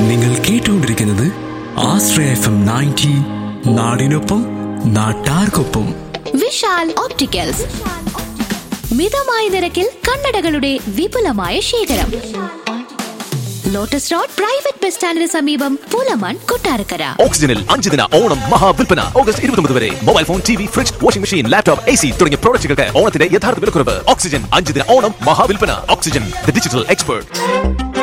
നിങ്ങൾ കേട്ടുകൊണ്ടിരിക്കുന്നത് ആശ്രയ FM 90 നാടിനൊപ്പം നാട്ടാർക്കൊപ്പം. വിശാൽ ഓപ്റ്റിക്കൽസ്, മിതമായ നിരക്കിൽ കണ്ണടകളുടെ വിപുലമായ ശേഖരം. ലോട്ടസ് റോഡ് പ്രൈവറ്റ് ബസ് സ്റ്റാൻഡിന് സമീപം, പുലമൺ, കൊട്ടാരക്കര. ഓക്സിജനിൽ 5 ദിന ഓണം മഹാവിൽപ്പന ഓഗസ്റ്റ് 29 വരെ. Mobile phone, TV, fridge, washing machine, laptop, AC തുടങ്ങിയ പ്രോഡക്റ്റുകൾക്ക് ഓണത്തിന്റെ യഥാർത്ഥ വിലക്കുറവ്. ഓക്സിജൻ 5 ദിന Onam മഹാവിൽപ്പന. Oxygen, the digital expert.